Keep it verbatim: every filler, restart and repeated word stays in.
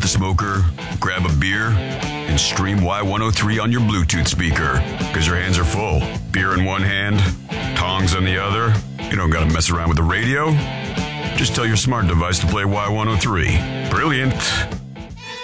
the smoker, grab a beer, and stream Y one oh three on your Bluetooth speaker. Because your hands are full. Beer in one hand, tongs on the other. You don't gotta mess around with the radio. Just tell your smart device to play Y one oh three. Brilliant.